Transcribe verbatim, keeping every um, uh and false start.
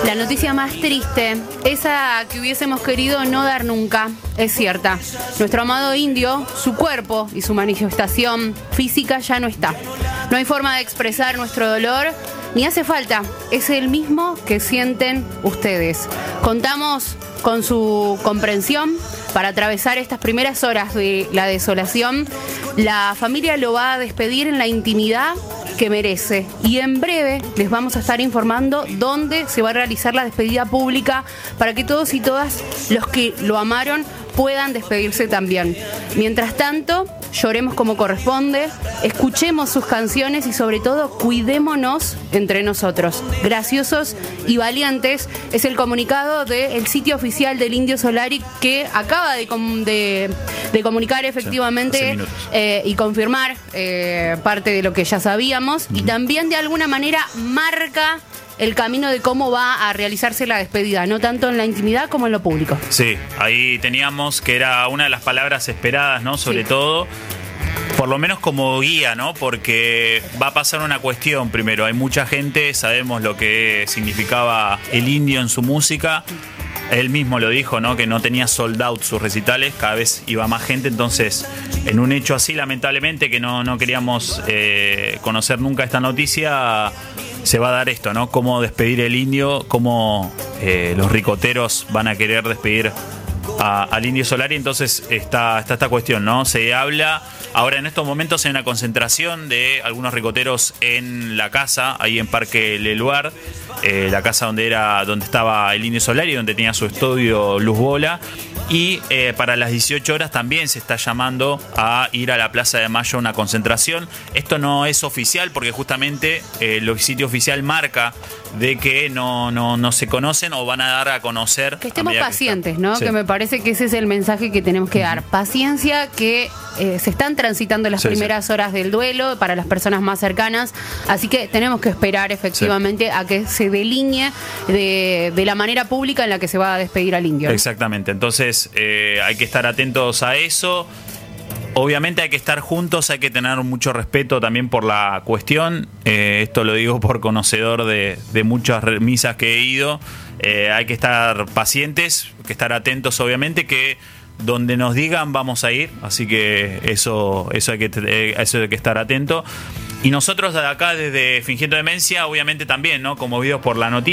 La noticia más triste, esa que hubiésemos querido no dar nunca, es cierta. Nuestro amado indio, su cuerpo y su manifestación física ya no está. No hay forma de expresar nuestro dolor, ni hace falta. Es el mismo que sienten ustedes. Contamos con su comprensión para atravesar estas primeras horas de la desolación. La familia lo va a despedir en la intimidad que merece, y en breve les vamos a estar informando dónde se va a realizar la despedida pública para que todos y todas los que lo amaron puedan despedirse también. Mientras tanto, lloremos como corresponde, escuchemos sus canciones y sobre todo cuidémonos entre nosotros. Graciosos y valientes es el comunicado del sitio oficial del Indio Solari, que acaba de, com- de, de comunicar efectivamente sí, eh, y confirmar eh, parte de lo que ya sabíamos, uh-huh. Y también de alguna manera marca el camino de cómo va a realizarse la despedida, no tanto en la intimidad como en lo público. Sí, ahí teníamos que era una de las palabras esperadas, ¿no? Sobre sí. todo, por lo menos como guía, ¿no? Porque va a pasar una cuestión primero. Hay mucha gente, sabemos lo que significaba el indio en su música. Él mismo lo dijo, ¿no? Que no tenía sold out sus recitales, cada vez iba más gente. Entonces, en un hecho así, lamentablemente, que no, no queríamos eh, conocer nunca esta noticia, se va a dar esto, ¿no? Cómo despedir el indio, cómo eh, los ricoteros van a querer despedir a, al Indio Solari. Entonces está, está esta cuestión, ¿no? Se habla, ahora en estos momentos hay una concentración de algunos ricoteros en la casa, ahí en Parque Leluar, eh, la casa donde era, donde estaba el Indio Solari, donde tenía su estudio Luz Bola. Y eh, para las dieciocho horas también se está llamando a ir a la Plaza de Mayo a una concentración. Esto no es oficial porque justamente eh, el sitio oficial marca de que no, no, no se conocen o van a dar a conocer. Que estemos pacientes, que ¿no? Sí. Que me parece que ese es el mensaje que tenemos que dar. Paciencia, que eh, se están transitando las sí, primeras sí. horas del duelo para las personas más cercanas. Así que tenemos que esperar efectivamente sí. a que se delinee de, de la manera pública en la que se va a despedir al indio, ¿no? Exactamente. Entonces eh, hay que estar atentos a eso. Obviamente hay que estar juntos, hay que tener mucho respeto también por la cuestión. Eh, esto lo digo por conocedor de, de muchas misas que he ido. Eh, hay que estar pacientes, hay que estar atentos, obviamente, que donde nos digan vamos a ir. Así que eso, eso, hay, que, eh, eso hay que estar atento. Y nosotros de acá, desde Fingiendo Demencia, obviamente también, ¿no? Conmovidos por la noticia.